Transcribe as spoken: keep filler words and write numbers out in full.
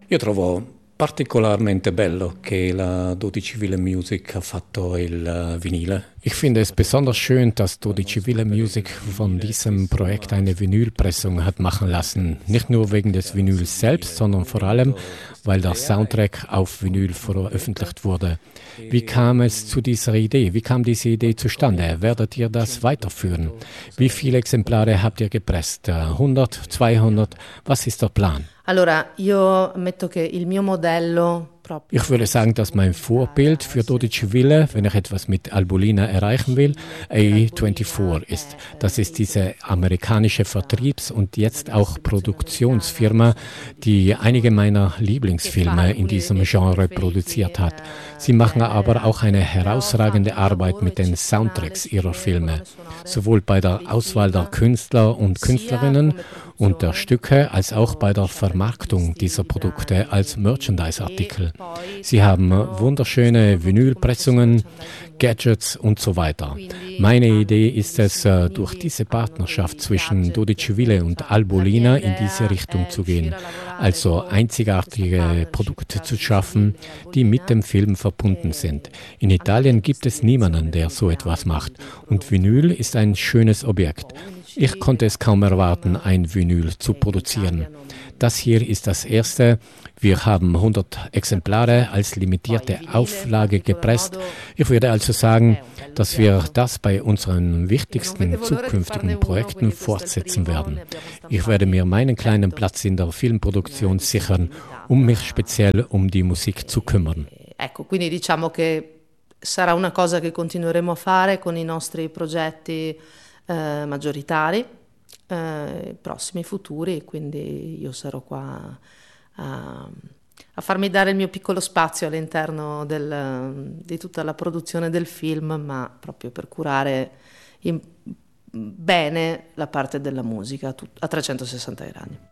Io trovo particolarmente bello che la dodici Wille Music ha fatto il äh, Vinile. Ich finde es besonders schön, dass dodici Wille Music von diesem Projekt eine Vinylpressung hat machen lassen. Nicht nur wegen des Vinyls selbst, sondern vor allem, weil der Soundtrack auf Vinyl veröffentlicht wurde. Wie kam es zu dieser Idee? Wie kam diese Idee zustande? Werdet ihr das weiterführen? Wie viele Exemplare habt ihr gepresst? hundert, zweihundert? Was ist der Plan? Allora, io ammetto che il mio modello proprio. Ich würde sagen, dass mein Vorbild für dodici Wille, wenn ich etwas mit Albolina erreichen will, A vierundzwanzig ist. Das ist diese amerikanische Vertriebs- und jetzt auch Produktionsfirma, die einige meiner Lieblingsfilme in diesem Genre produziert hat. Sie machen aber auch eine herausragende Arbeit mit den Soundtracks ihrer Filme, sowohl bei der Auswahl der Künstler und Künstlerinnen und der Stücke als auch bei der Vermarktung dieser Produkte als Merchandise-Artikel. Sie haben wunderschöne Vinylpressungen, Gadgets und so weiter. Meine Idee ist es, durch diese Partnerschaft zwischen dodici Wille und Albolina in diese Richtung zu gehen, also einzigartige Produkte zu schaffen, die mit dem Film verbunden sind. In Italien gibt es niemanden, der so etwas macht, und Vinyl ist ein schönes Objekt. Ich konnte es kaum erwarten, ein Vinyl zu produzieren. Das hier ist das erste. Wir haben hundert Exemplare als limitierte Auflage gepresst. Ich würde also sagen, dass wir das bei unseren wichtigsten zukünftigen Projekten fortsetzen werden. Ich werde mir meinen kleinen Platz in der Filmproduktion sichern, um mich speziell um die Musik zu kümmern. Ecco, quindi diciamo che sarà una cosa che continueremo a fare con i nostri progetti eh, maggioritari, eh, prossimi futuri, quindi io sarò qua a, a farmi dare il mio piccolo spazio all'interno del, di tutta la produzione del film, ma proprio per curare in, bene la parte della musica a trecentosessanta gradi.